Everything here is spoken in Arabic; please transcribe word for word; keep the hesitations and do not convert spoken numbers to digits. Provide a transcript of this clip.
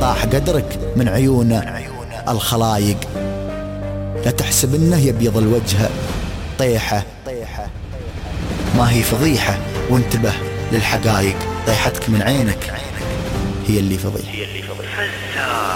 طاح قدرك من عيون الخلايق. لا تحسب انه يبيض الوجه طيحة، ما هي فضيحة، وانتبه للحقائق. طيحتك من عينك هي اللي فضيحة.